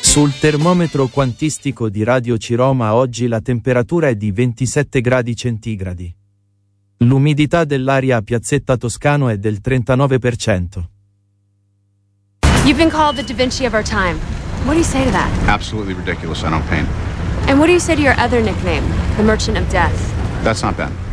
Sul termometro quantistico di Radio Ciroma oggi la temperatura è di 27 gradi centigradi. L'umidità dell'aria a Piazzetta Toscano è del 39%. You've been called the Da Vinci of our time. What do you say to that? Absolutely ridiculous. I don't paint. And what do you say to your other nickname, the Merchant of Death? That's not bad.